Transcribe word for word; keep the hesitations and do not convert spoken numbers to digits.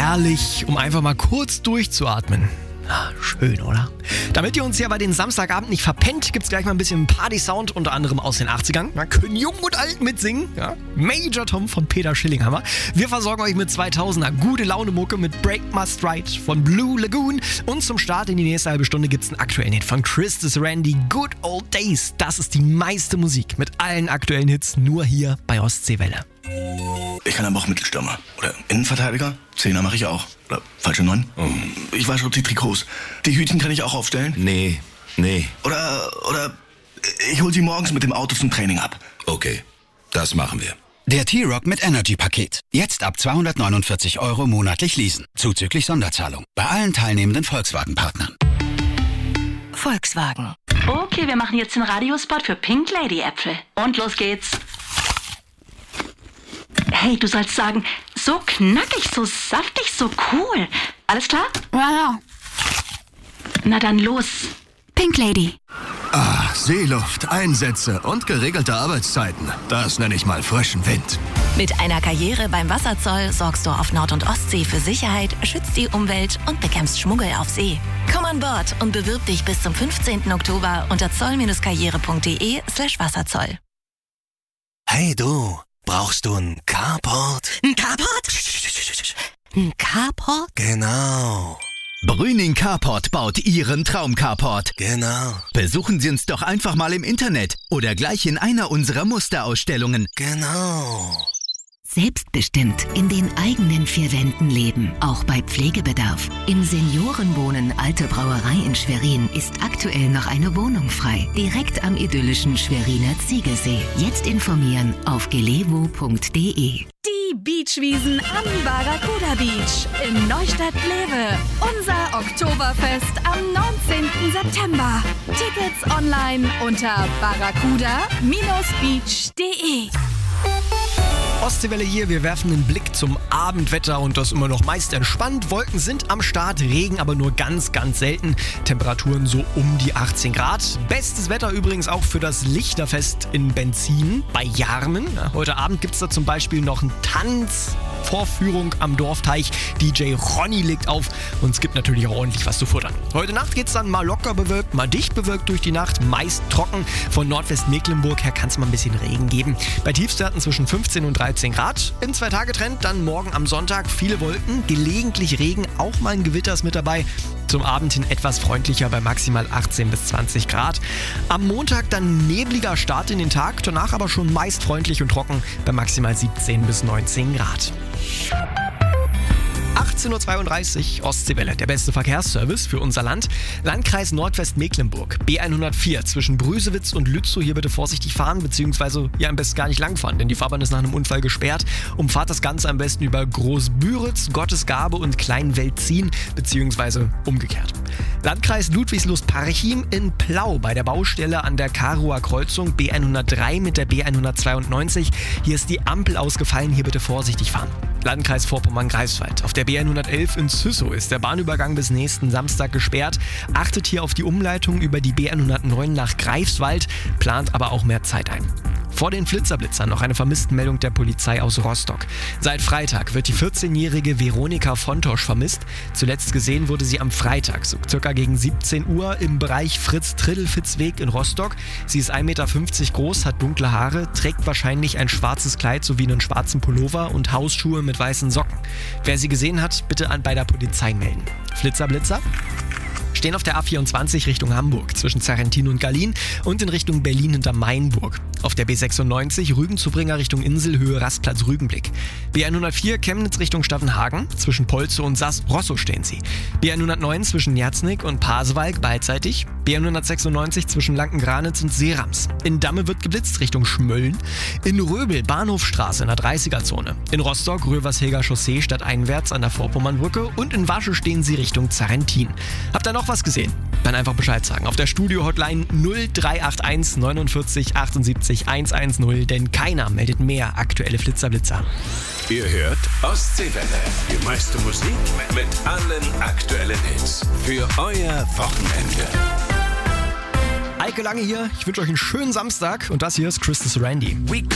herrlich, um einfach mal kurz durchzuatmen. Ah, schön, oder? Damit ihr uns ja bei den Samstagabend nicht verpennt, gibt's gleich mal ein bisschen Party-Sound, unter anderem aus den achtzigern. Da können Jung und Alt mitsingen. Ja? Major Tom von Peter Schillinghammer. Wir versorgen euch mit zweitausender gute Laune-Mucke mit Break Must Ride von Blue Lagoon. Und zum Start in die nächste halbe Stunde gibt's einen aktuellen Hit von Christus Randy, Good Old Days. Das ist die meiste Musik mit allen aktuellen Hits nur hier bei Ostseewelle. Ich kann aber auch Mittelstürmer. Oder Innenverteidiger. Zehner mache ich auch. Oder falsche Neun. Oh. Ich wasche die Trikots. Die Hütchen kann ich auch aufstellen. Nee, nee. Oder, oder ich hol sie morgens mit dem Auto zum Training ab. Okay, das machen wir. Der T-Rock mit Energy-Paket. Jetzt ab zweihundertneunundvierzig Euro monatlich leasen. Zuzüglich Sonderzahlung. Bei allen teilnehmenden Volkswagen-Partnern. Volkswagen. Okay, wir machen jetzt den Radiospot für Pink Lady Äpfel. Und los geht's. Hey, du sollst sagen, so knackig, so saftig, so cool. Alles klar? Ja, ja. Na dann los. Pink Lady. Ah, Seeluft, Einsätze und geregelte Arbeitszeiten. Das nenne ich mal frischen Wind. Mit einer Karriere beim Wasserzoll sorgst du auf Nord- und Ostsee für Sicherheit, schützt die Umwelt und bekämpfst Schmuggel auf See. Komm an Bord und bewirb dich bis zum fünfzehnten Oktober unter zoll-karriere.de slash Wasserzoll. Hey du, brauchst du einen Carport? Ein Carport? Ein Carport? Genau. Brüning Carport baut Ihren Traum-Carport. Genau. Besuchen Sie uns doch einfach mal im Internet oder gleich in einer unserer Musterausstellungen. Genau. Selbstbestimmt in den eigenen vier Wänden leben, auch bei Pflegebedarf. Im Seniorenwohnen Alte Brauerei in Schwerin ist aktuell noch eine Wohnung frei. Direkt am idyllischen Schweriner Ziegesee. Jetzt informieren auf gelevo punkt de. Die Beachwiesen am Barracuda Beach in Neustadt-Glewe. Unser Oktoberfest am neunzehnten September. Tickets online unter barracuda Bindestrich beach punkt de. Ostseewelle hier, wir werfen einen Blick zum Abendwetter und das immer noch meist entspannt. Wolken sind am Start, Regen aber nur ganz, ganz selten. Temperaturen so um die achtzehn Grad. Bestes Wetter übrigens auch für das Lichterfest in Benzin bei Jarmen. Ja, heute Abend gibt es da zum Beispiel noch einen Tanz. Vorführung am Dorfteich. D J Ronny legt auf und es gibt natürlich auch ordentlich was zu futtern. Heute Nacht geht es dann mal locker bewölkt, mal dicht bewölkt durch die Nacht, meist trocken. Von Nordwestmecklenburg her kann es mal ein bisschen Regen geben. Bei Tiefstwerten zwischen fünfzehn und dreizehn Grad. Im Zwei-Tage-Trend dann morgen am Sonntag viele Wolken, gelegentlich Regen, auch mal ein Gewitter ist mit dabei. Zum Abend hin etwas freundlicher bei maximal achtzehn bis zwanzig Grad. Am Montag dann nebliger Start in den Tag, danach aber schon meist freundlich und trocken bei maximal siebzehn bis neunzehn Grad. achtzehn Uhr zweiunddreißig, Ostseewelle, der beste Verkehrsservice für unser Land. Landkreis Nordwestmecklenburg, B hundertvier zwischen Brüsewitz und Lützow. Hier bitte vorsichtig fahren, beziehungsweise hier am besten gar nicht langfahren, denn die Fahrbahn ist nach einem Unfall gesperrt. Umfahrt das Ganze am besten über Großbüritz, Gottesgabe und Kleinweltzien, beziehungsweise umgekehrt. Landkreis Ludwigslust-Parchim in Plau bei der Baustelle an der Karower Kreuzung B hundertdrei mit der B hundertzweiundneunzig. Hier ist die Ampel ausgefallen, hier bitte vorsichtig fahren. Landkreis Vorpommern-Greifswald. Auf der B hundertelf in Züssow ist der Bahnübergang bis nächsten Samstag gesperrt. Achtet hier auf die Umleitung über die B hundertneun nach Greifswald, plant aber auch mehr Zeit ein. Vor den Flitzerblitzern noch eine Vermisstenmeldung der Polizei aus Rostock. Seit Freitag wird die vierzehnjährige Veronika Fontosch vermisst. Zuletzt gesehen wurde sie am Freitag, so circa gegen siebzehn Uhr, im Bereich Fritz-Triddelfitz-Weg in Rostock. Sie ist ein Meter fünfzig groß, hat dunkle Haare, trägt wahrscheinlich ein schwarzes Kleid sowie einen schwarzen Pullover und Hausschuhe mit weißen Socken. Wer sie gesehen hat, bitte an bei der Polizei melden. Flitzerblitzer stehen auf der A vierundzwanzig Richtung Hamburg zwischen Zarrentin und Gallien und in Richtung Berlin hinter Mainburg. Auf der B sechsundneunzig Rügen-Zubringer Richtung Inselhöhe Rastplatz Rügenblick. B hundertvier Chemnitz Richtung Staffenhagen, zwischen Polze und Sass-Rosso stehen sie. B hundertneun zwischen Nerznig und Pasewalk beidseitig. B hundertsechsundneunzig zwischen Lankengranitz und Seerams. In Damme wird geblitzt Richtung Schmölln. In Röbel Bahnhofstraße in der dreißiger-Zone. In Rostock Röversheger Chaussee stadteinwärts an der Vorpommernbrücke und in Wasche stehen sie Richtung Zarrentin. Habt ihr noch was gesehen? Dann einfach Bescheid sagen. Auf der Studio-Hotline null drei acht eins neunundvierzig achtundsiebzig hundertzehn, denn keiner meldet mehr aktuelle Flitzerblitzer. Ihr hört Ostseewelle. Die meiste Musik mit allen aktuellen Hits. Für euer Wochenende. Eike Lange hier. Ich wünsche euch einen schönen Samstag und das hier ist Christus Randy.